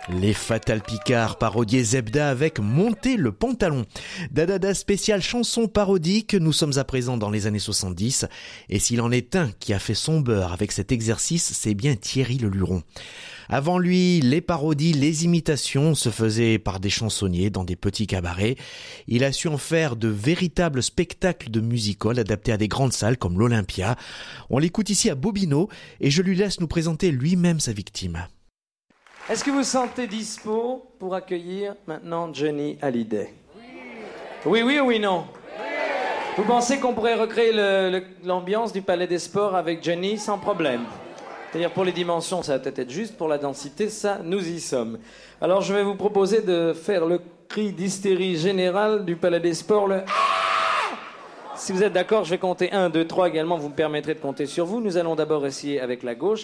Les Fatal Picard parodiaient Zebda avec Monter le pantalon. Dadada spécial chanson parodique, nous sommes à présent dans les années 70. Et s'il en est un qui a fait son beurre avec cet exercice, c'est bien Thierry Leluron. Avant lui, les parodies, les imitations se faisaient par des chansonniers dans des petits cabarets. Il a su en faire de véritables spectacles de music-hall adaptés à des grandes salles comme l'Olympia. On l'écoute ici à Bobino et je lui laisse nous présenter lui-même sa victime. Est-ce que vous sentez dispo pour accueillir maintenant Johnny Hallyday? Oui, oui ou oui, non? Vous pensez qu'on pourrait recréer l'ambiance du Palais des Sports avec Johnny sans problème? C'est-à-dire pour les dimensions, ça va peut-être être juste, pour la densité, ça, nous y sommes. Alors je vais vous proposer de faire le cri d'hystérie générale du Palais des Sports, le... Si vous êtes d'accord, je vais compter 1, 2, 3 également, vous me permettrez de compter sur vous. Nous allons d'abord essayer avec la gauche.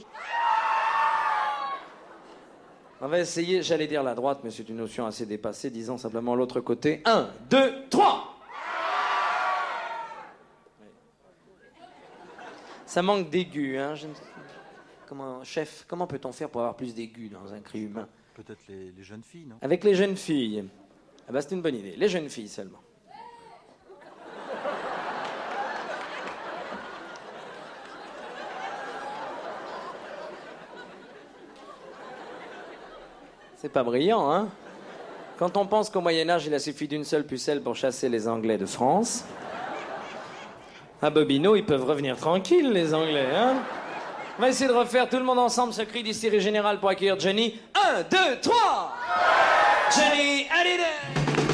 On va essayer, j'allais dire la droite, mais c'est une notion assez dépassée, disons simplement l'autre côté. 1, 2, 3. Ça manque d'aigus, hein. Chef, comment peut-on faire pour avoir plus d'aigus dans un cri humain? Peut-être les jeunes filles, non? Avec les jeunes filles. Ah bah c'est une bonne idée, les jeunes filles seulement. C'est pas brillant, hein? Quand on pense qu'au Moyen-Âge, il a suffi d'une seule pucelle pour chasser les Anglais de France, à Bobino, ils peuvent revenir tranquilles, les Anglais, hein? On va essayer de refaire tout le monde ensemble ce cri d'hystérie générale pour accueillir Johnny. 1, 2, 3! Johnny Hallyday!